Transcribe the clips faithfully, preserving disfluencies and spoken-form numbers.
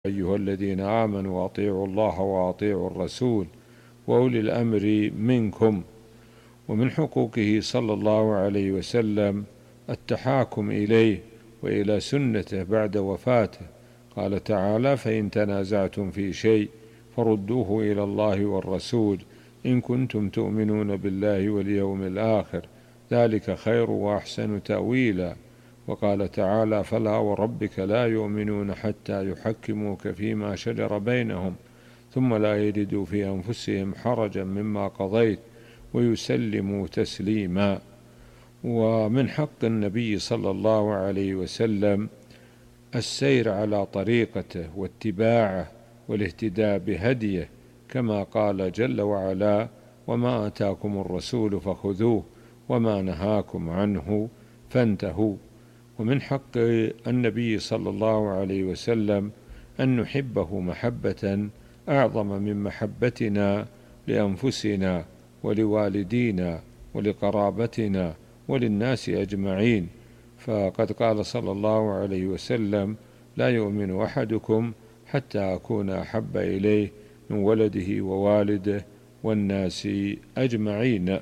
أيها الذين آمنوا أطيعوا الله وأطيعوا الرسول وأولي الأمر منكم. ومن حقوقه صلى الله عليه وسلم التحاكم إليه وإلى سنته بعد وفاته. قال تعالى: فإن تنازعتم في شيء فردوه إلى الله والرسول إن كنتم تؤمنون بالله واليوم الآخر ذلك خير وأحسن تأويلا. وقال تعالى: فلا وربك لا يؤمنون حتى يحكموك فيما شجر بينهم ثم لا يجدوا في أنفسهم حرجا مما قضيت ويسلموا تسليما. ومن حق النبي صلى الله عليه وسلم السير على طريقته واتباعه والاهتداء بهديه، كما قال جل وعلا: وما آتاكم الرسول فخذوه وما نهاكم عنه فانتهوا. ومن حق النبي صلى الله عليه وسلم أن نحبه محبة أعظم من محبتنا لأنفسنا ولوالدينا ولقرابتنا وللناس أجمعين، فقد قال صلى الله عليه وسلم: لا يؤمن أحدكم حتى أكون أحب إليه من ولده ووالده والناس أجمعين.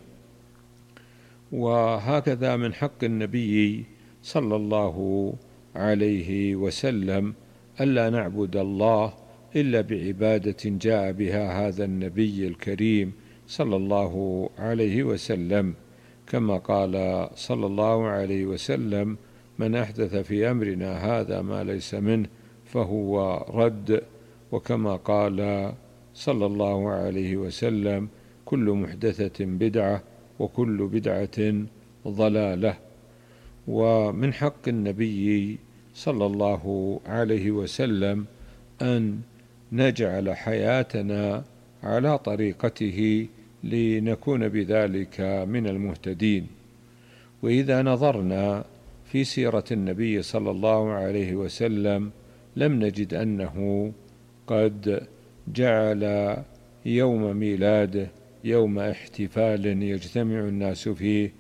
وهكذا من حق النبي صلى الله عليه وسلم ألا نعبد الله إلا بعبادة جاء بها هذا النبي الكريم صلى الله عليه وسلم، كما قال صلى الله عليه وسلم: من أحدث في أمرنا هذا ما ليس منه فهو رد. وكما قال صلى الله عليه وسلم: كل محدثة بدعة وكل بدعة ضلالة. ومن حق النبي صلى الله عليه وسلم أن نجعل حياتنا على طريقته لنكون بذلك من المهتدين. وإذا نظرنا في سيرة النبي صلى الله عليه وسلم لم نجد أنه قد جعل يوم ميلاده يوم احتفال يجتمع الناس فيه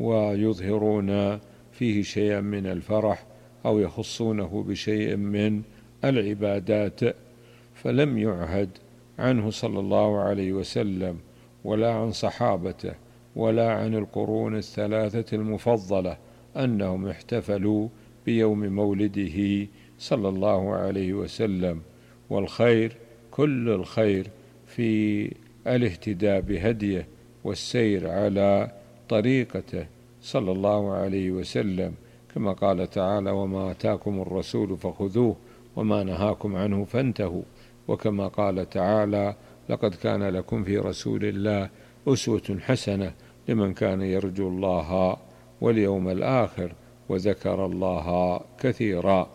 ويظهرون فيه شيئا من الفرح أو يخصونه بشيء من العبادات، فلم يعهد عنه صلى الله عليه وسلم ولا عن صحابته ولا عن القرون الثلاثة المفضلة أنهم احتفلوا بيوم مولده صلى الله عليه وسلم. والخير كل الخير في الاهتداء بهديه والسير على طريقته صلى الله عليه وسلم، كما قال تعالى: وما آتاكم الرسول فخذوه وما نهاكم عنه فانتهوا. وكما قال تعالى: لقد كان لكم في رسول الله أسوة حسنة لمن كان يرجو الله واليوم الآخر وذكر الله كثيرا.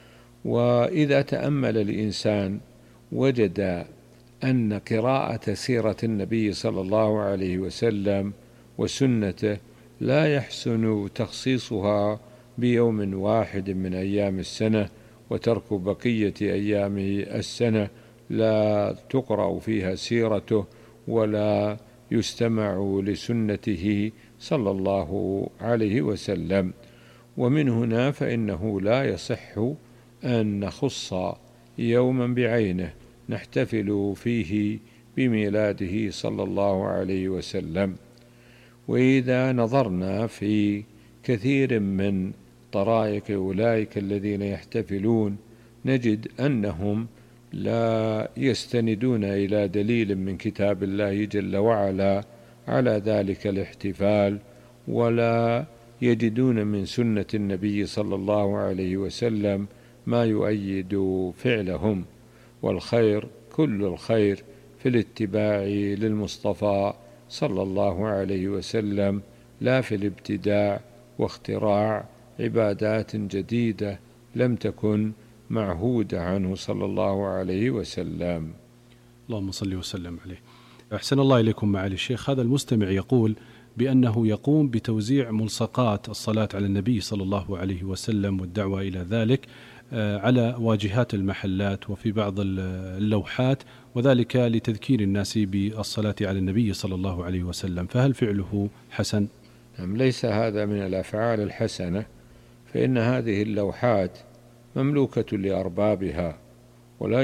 وإذا تأمل الإنسان وجد أن قراءة سيرة النبي صلى الله عليه وسلم وسنته لا يحسن تخصيصها بيوم واحد من أيام السنة وترك بقية أيام السنة لا تقرأ فيها سيرته ولا يستمع لسنته صلى الله عليه وسلم. ومن هنا فإنه لا يصح أن نخص يوما بعينه نحتفل فيه بميلاده صلى الله عليه وسلم. وإذا نظرنا في كثير من طرائق أولئك الذين يحتفلون نجد أنهم لا يستندون إلى دليل من كتاب الله جل وعلا على ذلك الاحتفال، ولا يجدون من سنة النبي صلى الله عليه وسلم ما يؤيد فعلهم. والخير كل الخير في الاتباع للمصطفى صلى الله عليه وسلم، لا في الابتداع واختراع عبادات جديدة لم تكن معهودة عنه صلى الله عليه وسلم. اللهم صل وسلم عليه. أحسن الله إليكم معالي الشيخ. هذا المستمع يقول بأنه يقوم بتوزيع ملصقات الصلاة على النبي صلى الله عليه وسلم والدعوة إلى ذلك على واجهات المحلات وفي بعض اللوحات، وذلك لتذكير الناس بالصلاة على النبي صلى الله عليه وسلم، فهل فعله حسن؟ نعم، ليس هذا من الأفعال الحسنة، فإن هذه اللوحات مملوكة لأربابها ولا